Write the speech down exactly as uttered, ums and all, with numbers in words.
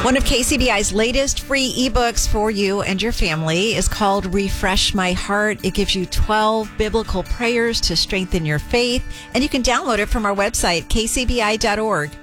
One of K C B I's latest free ebooks for you and your family is called Refresh My Heart. It gives you twelve biblical prayers to strengthen your faith, and you can download it from our website, k c b i dot org.